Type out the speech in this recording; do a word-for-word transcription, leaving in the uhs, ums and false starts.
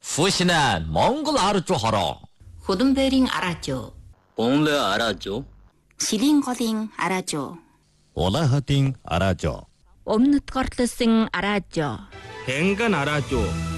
푸시는 몽골 알아줘 하라. 후든베링 알아줘. 봉래 알아줘. 시링거링 알아줘. 올라하팅 알아줘. Өмнөд горлолсон араажо. 뱅간 알아줘.